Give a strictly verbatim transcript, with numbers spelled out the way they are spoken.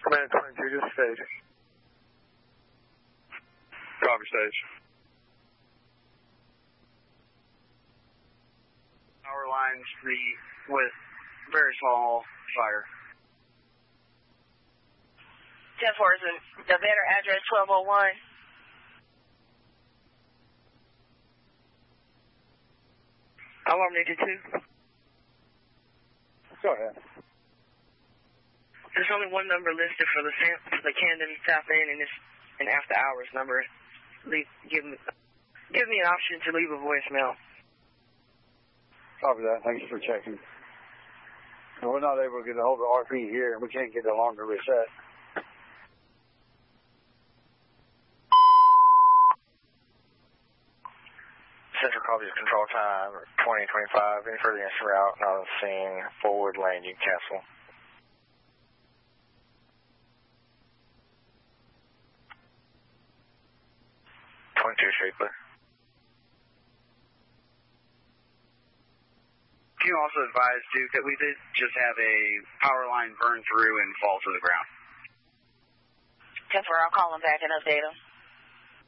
Command twenty-two, just stage. Copy, stage. Power lines three with very small fire. ten four is the better address twelve oh one. Alarm eighty-two. Go ahead. There's only one number listed for the for the Camden South End, and it's an after hours number. Leave, give me give me an option to leave a voicemail. Copy that. Thanks for checking. We're not able to get a hold of R P here, and we can't get the alarm to reset. Central copy of control time, twenty twenty-five. Any further answer route, not on scene, forward landing, cancel. twenty-two, straight clear. Can you also advise, Duke, that we did just have a power line burn through and fall to the ground? ten four, I'll call him back and update him.